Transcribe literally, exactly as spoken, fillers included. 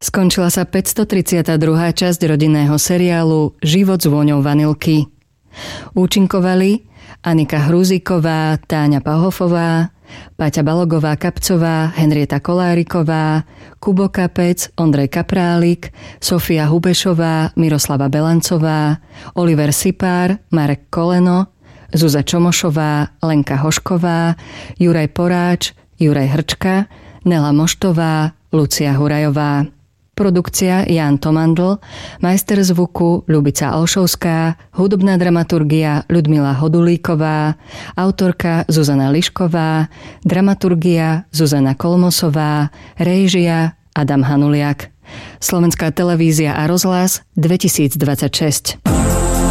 Skončila sa päťstotridsiata druhá časť rodinného seriálu Život s vôňou vanilky. Účinkovali Anika Hrúziková, Táňa Pahofová, Paťa Balogová-Kapcová, Henrieta Koláriková, Kubo Kapec, Ondrej Kaprálik, Sofia Hubešová, Miroslava Belancová, Oliver Sipár, Marek Koleno, Zuzá Čomošová, Lenka Hošková, Juraj Poráč, Juraj Hrčka, Nela Moštová, Lucia Hurajová. Produkcia Ján Tomandl, majster zvuku Ľubica Alšovská, hudobná dramaturgia Ľudmila Hodulíková, autorka Zuzana Lišková, dramaturgia Zuzana Kolmosová, réžia Adam Hanuliak. Slovenská televízia a rozhlas dvetisícdvadsaťšesť.